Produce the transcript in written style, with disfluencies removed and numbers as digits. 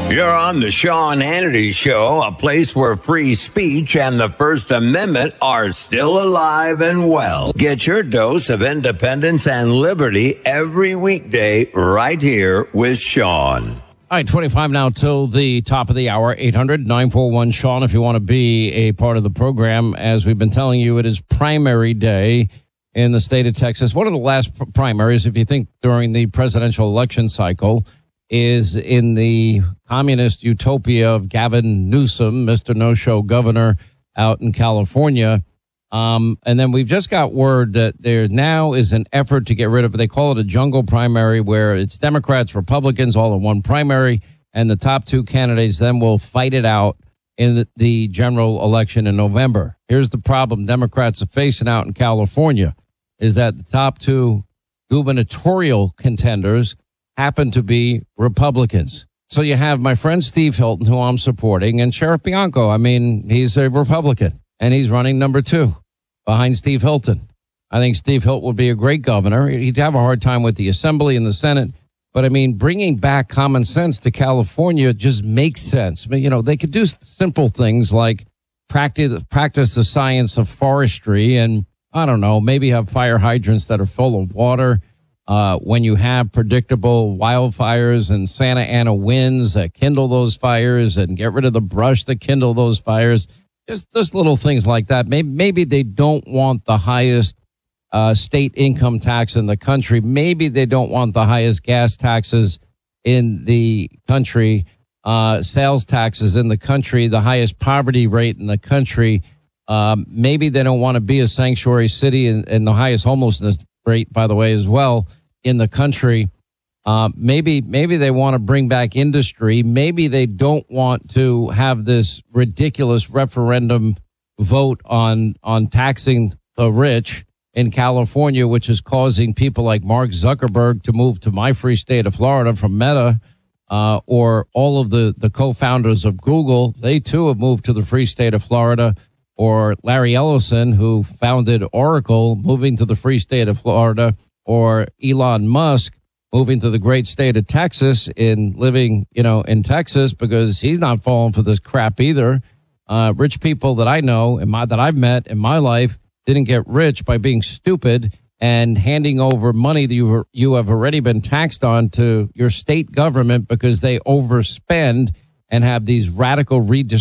You're on the Sean Hannity Show, a place where free speech and the First Amendment are still alive and well. Get your dose of independence and liberty every weekday right here with Sean. All right, 25 now till the top of the hour, 800-941-SEAN if you want to be a part of the program. As we've been telling you, it is primary day in the state of Texas. One of the last primaries, if you think during the presidential election cycle, is in the communist utopia of Gavin Newsom, Mr. No-Show governor out in California. And then we've just got word that there now is an effort to get rid of, they call it a jungle primary, where it's Democrats, Republicans, all in one primary, and the top two candidates then will fight it out in the general election in November. Here's the problem Democrats are facing out in California, is that the top two gubernatorial contenders happen to be Republicans. So you have my friend Steve Hilton, who I'm supporting, and Sheriff Bianco. I mean, he's a Republican, and he's running number 2 behind Steve Hilton. I think Steve Hilton would be a great governor. He'd have a hard time with the Assembly and the Senate. But, I mean, bringing back common sense to California just makes sense. I mean, you know, they could do simple things like practice the science of forestry and, I don't know, maybe have fire hydrants that are full of water. When you have predictable wildfires and Santa Ana winds that kindle those fires and get rid of the brush that kindle those fires, just little things like that. Maybe they don't want the highest state income tax in the country. Maybe they don't want the highest gas taxes in the country, sales taxes in the country, the highest poverty rate in the country. Maybe they don't want to be a sanctuary city and the highest homelessness rate, by the way, as well, in the country. Maybe they want to bring back industry. Maybe they don't want to have this ridiculous referendum vote on taxing the rich in California, which is causing people like Mark Zuckerberg to move to my free state of Florida from Meta, or all of the co-founders of Google. They too have moved to the free state of Florida. Or Larry Ellison, who founded Oracle, moving to the free state of Florida, or Elon Musk moving to the great state of Texas and living, in Texas, because he's not falling for this crap either. Rich people that I know that I've met in my life didn't get rich by being stupid and handing over money that you have already been taxed on to your state government because they overspend and have these radical redistribution